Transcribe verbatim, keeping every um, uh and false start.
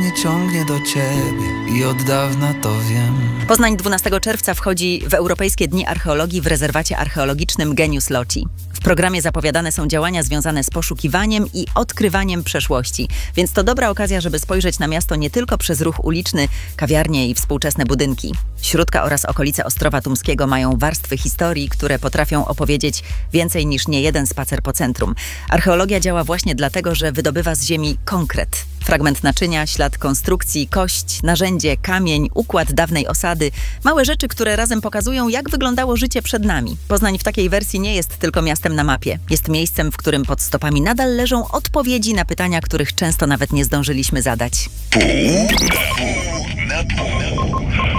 mnie ciągnie do ciebie i od dawna to wiem. Poznań dwunastego czerwca wchodzi w Europejskie Dni Archeologii w rezerwacie archeologicznym Genius Loci. W programie zapowiadane są działania związane z poszukiwaniem i odkrywaniem przeszłości, więc to dobra okazja, żeby spojrzeć na miasto nie tylko przez ruch uliczny, kawiarnie i współczesne budynki. Śródka oraz okolice Ostrowa Tumskiego mają warstwy historii, które potrafią opowiedzieć więcej niż niejeden spacer po centrum. Archeologia działa właśnie dlatego, że wydobywa z ziemi konkret. Fragment naczynia, ślad konstrukcji, kość, narzędzie, kamień, układ dawnej osady. Małe rzeczy, które razem pokazują, jak wyglądało życie przed nami. Poznań w takiej wersji nie jest tylko miastem na mapie. Jest miejscem, w którym pod stopami nadal leżą odpowiedzi na pytania, których często nawet nie zdążyliśmy zadać. Pół na pół.